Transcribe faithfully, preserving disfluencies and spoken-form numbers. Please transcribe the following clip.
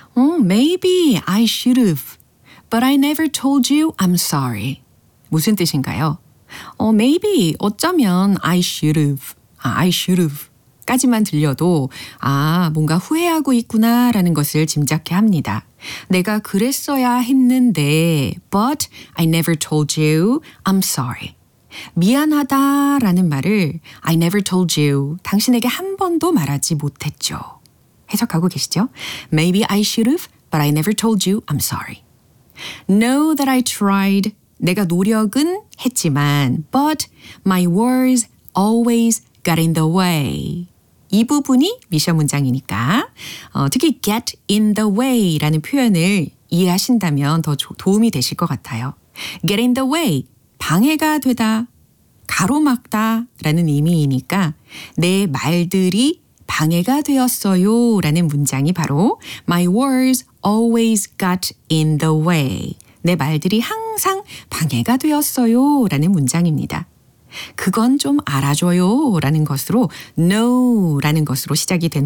어, maybe I should have, but I never told you I'm sorry. 무슨 뜻인가요? 어, maybe 어쩌면 I should have, 아, I should have 까지만 들려도 아, 뭔가 후회하고 있구나 라는 것을 짐작해 합니다. 내가 그랬어야 했는데 but I never told you I'm sorry. 미안하다 라는 말을 I never told you, 당신에게 한 번도 말하지 못했죠. 해석하고 계시죠? Maybe I should have, but I never told you I'm sorry. Know that I tried. 내가 노력은 했지만 but my words always got in the way. 이 부분이 미션 문장이니까 어, 특히 get in the way라는 표현을 이해하신다면 더 조, 도움이 되실 것 같아요. get in the way, 방해가 되다, 가로막다 라는 의미이니까 내 말들이 방해가 되었어요 라는 문장이 바로 My words always got in the way. 내 말들이 항상 방해가 되었어요 라는 문장입니다. 그건 좀 알아줘요 라는 것으로 no 라는 것으로 시작이 된